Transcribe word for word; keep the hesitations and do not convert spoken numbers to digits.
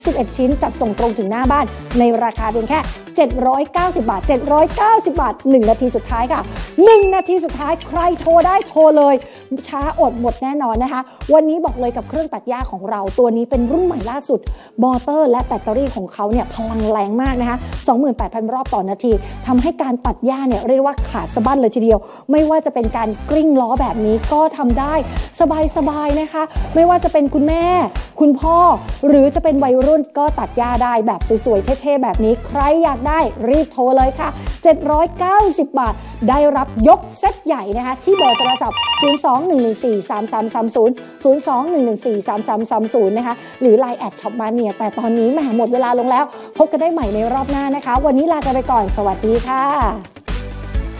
สิบเอ็ดชิ้นจัดส่งตรงถึงหน้าบ้านในราคาเพียงแค่เจ็ดร้อยเก้าสิบบาทเจ็ดร้อยเก้าสิบบาทหนึ่งนาทีสุดท้ายค่ะหนึ่งนาทีสุดท้ายใครโทรได้โทรเลยช้าอดหมดแน่นอนนะคะวันนี้บอกเลยกับเครื่องตัดหญ้าของเราตัวนี้เป็นรุ่นใหม่ล่าสุดมอเตอร์และแบตเตอรี่ของเขาเนี่ยพลังแรงมากนะคะ สองหมื่นแปดพัน รอบต่อนาทีทำให้การตัดหญ้าเนี่ยเรียกว่าขาดสะบั้นเลยทีเดียวไม่ว่าจะเป็นการกลิ้งล้อแบบนี้ก็ทำได้สบายๆนะคะไม่ว่าจะเป็นคุณแม่คุณพ่อหรือจะเป็นวัยรุ่นก็ตัดหญ้าได้แบบสวยๆเท่ๆแบบนี้ใครอยากได้รีบโทรเลยค่ะเจ็ดร้อยเก้าสิบบาทได้รับยกเซตใหญ่นะคะที่เบอร์โทรศัพท์ศูนย์ สอง หนึ่ง หนึ่ง สี่ สาม สาม สาม ศูนย์ ศูนย์ สอง หนึ่ง หนึ่ง สี่ สาม สาม สาม ศูนย์นะคะหรือ ไลน์ แอดช็อปมาเนี่ยแต่ตอนนี้แหมหมดเวลาลงแล้วพบกันได้ใหม่ในรอบหน้านะคะวันนี้ลากันไปก่อนสวัสดีค่ะ